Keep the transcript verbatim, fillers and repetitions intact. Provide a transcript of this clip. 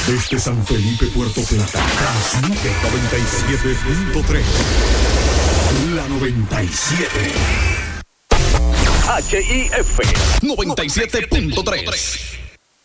Desde San Felipe, Puerto Plata, transmite noventa y siete punto tres. La noventa y siete. H I F noventa y siete punto tres.